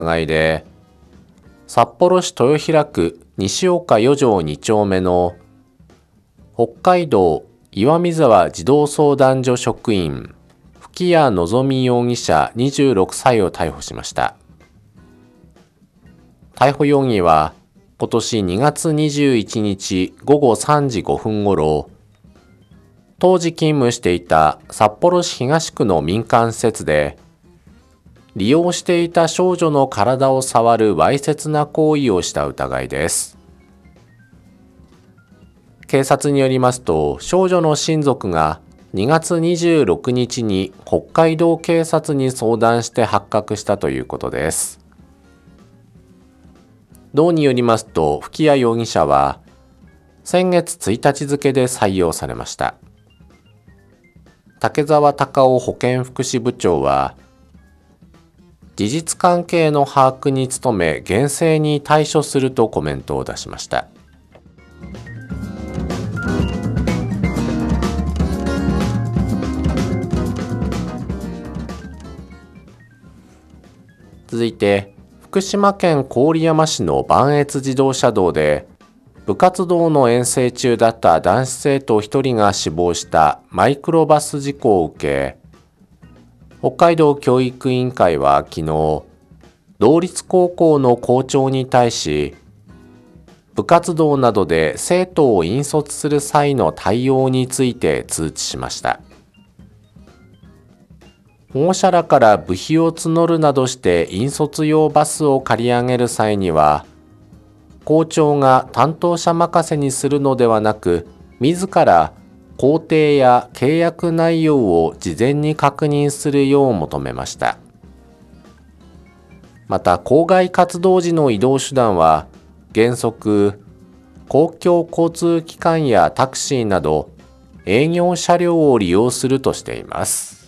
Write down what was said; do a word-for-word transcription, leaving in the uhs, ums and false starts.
疑いで、札幌市豊平区西岡よ条に丁目の北海道岩見沢児童相談所職員吹谷のみ容疑者にじゅうろくさいを逮捕しました。逮捕容疑は今年にがつにじゅういちにちごごさんじごふんごろ、当時勤務していた札幌市東区の民間施設で、利用していた少女の体を触るわいせつな行為をした疑いです。警察によりますと、少女の親族がにがつにじゅうろくにちに北海道警察に相談して発覚したということです。同によりますと、吹谷容疑者は先月ついたち付で採用されました。竹澤隆夫保健福祉部長は、事実関係の把握に努め厳正に対処するとコメントを出しました。続いて、福島県郡山市の磐越自動車道で、部活動の遠征中だった男子生徒ひとりが死亡したマイクロバス事故を受け、北海道教育委員会は昨日、道立高校の校長に対し、部活動などで生徒を引率する際の対応について通知しました。保護者らから部費を募るなどして引率用バスを借り上げる際には、校長が担当者任せにするのではなく、自ら工程や契約内容を事前に確認するよう求めました。また、校外活動時の移動手段は、原則、公共交通機関やタクシーなど、営業車両を利用するとしています。